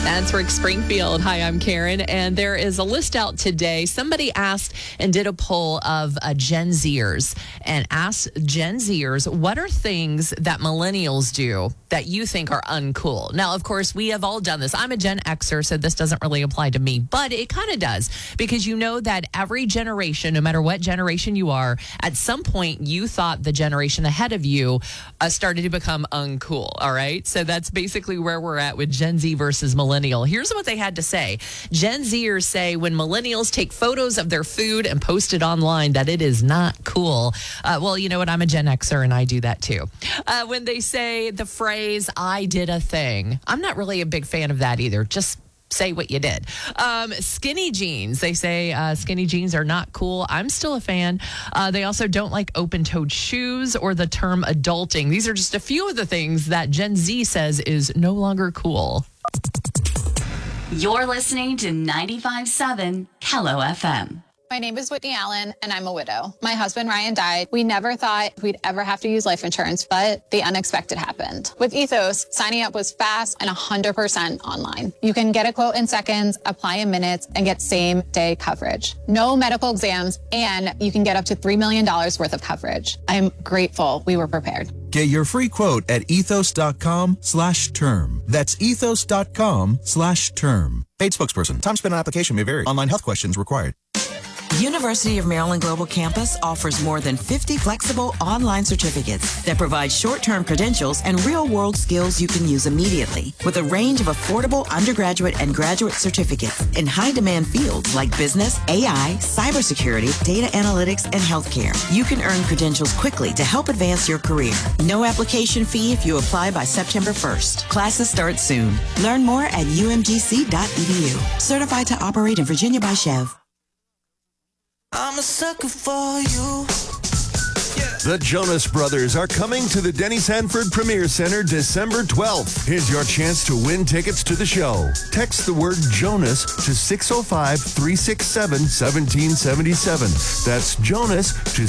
That's Rick Springfield. Hi, I'm Karen, and there is a list out today. Somebody asked and did a poll of Gen Zers and asked Gen Zers, what are things that millennials do that you think are uncool? Now, of course, we have all done this. I'm a Gen Xer, so this doesn't really apply to me, but it kind of does, because you know that every generation, no matter what generation you are, at some point you thought the generation ahead of you started to become uncool, all right? So that's basically where we're at with Gen Z versus millennial. Here's what they had to say. Gen Zers say when millennials take photos of their food and post it online, that it is not cool. Well, you know what? I'm a Gen Xer and I do that too. When they say the phrase, I did a thing, I'm not really a big fan of that either. Just say what you did. Skinny jeans. They say skinny jeans are not cool. I'm still a fan. They also don't like open-toed shoes or the term adulting. These are just a few of the things that Gen Z says is no longer cool. You're listening to 95.7 Kello FM. My name is Whitney Allen, and I'm a widow. My husband, Ryan, died. We never thought we'd ever have to use life insurance, but the unexpected happened. With Ethos, signing up was fast and 100% online. You can get a quote in seconds, apply in minutes, and get same-day coverage. No medical exams, and you can get up to $3 million worth of coverage. I'm grateful we were prepared. Get your free quote at ethos.com/term. That's ethos.com/term. Paid spokesperson. Time spent on application may vary. Online health questions required. University of Maryland Global Campus offers more than 50 flexible online certificates that provide short-term credentials and real-world skills you can use immediately, with a range of affordable undergraduate and graduate certificates in high-demand fields like business, AI, cybersecurity, data analytics, and healthcare. You can earn credentials quickly to help advance your career. No application fee if you apply by September 1st. Classes start soon. Learn more at umgc.edu. Certified to operate in Virginia by Chev. I'm a sucker for you. The Jonas Brothers are coming to the Denny Sanford Premier Center December 12th. Here's your chance to win tickets to the show. Text the word Jonas to 605-367-1777. That's Jonas to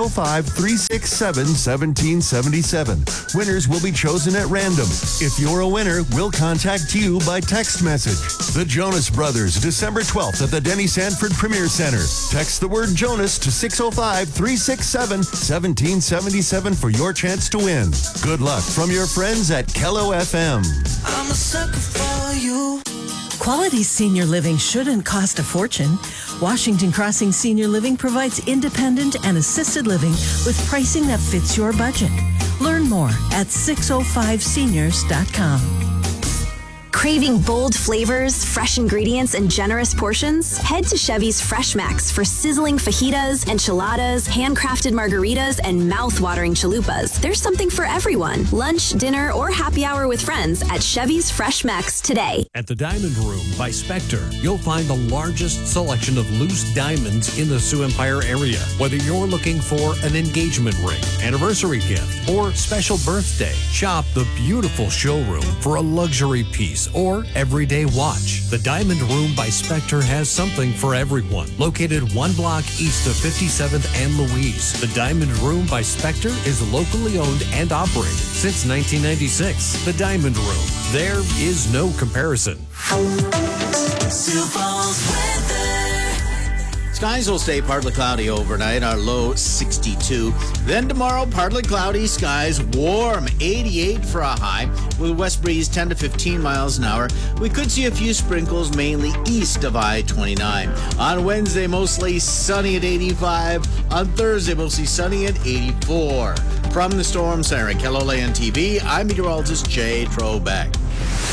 605-367-1777. Winners will be chosen at random. If you're a winner, we'll contact you by text message. The Jonas Brothers, December 12th at the Denny Sanford Premier Center. Text the word Jonas to 605-367-1777 for your chance to win. Good luck from your friends at Kello FM. I'm a sucker for you. Quality senior living shouldn't cost a fortune. Washington Crossing Senior Living provides independent and assisted living with pricing that fits your budget. Learn more at 605seniors.com. Craving bold flavors, fresh ingredients, and generous portions? Head to Chevy's Fresh Max for sizzling fajitas, enchiladas, handcrafted margaritas, and mouth-watering chalupas. There's something for everyone. Lunch, dinner, or happy hour with friends at Chevy's Fresh Max today. At the Diamond Room by Spectre, you'll find the largest selection of loose diamonds in the Sioux Empire area. Whether you're looking for an engagement ring, anniversary gift, or special birthday, shop the beautiful showroom for a luxury piece or everyday watch. The Diamond Room by Spectre has something for everyone. Located one block east of 57th and Louise, the Diamond Room by Spectre is locally owned and operated since 1996. The Diamond Room. There is no comparison. Sioux Falls weather. Skies will stay partly cloudy overnight, our low 62. Then tomorrow, partly cloudy skies, warm 88 for a high, with a west breeze 10 to 15 miles an hour. We could see a few sprinkles mainly east of I-29. On Wednesday, mostly sunny at 85. On Thursday, mostly sunny at 84. From the Storm Center at KELOLAND TV, I'm meteorologist Jay Trobeck.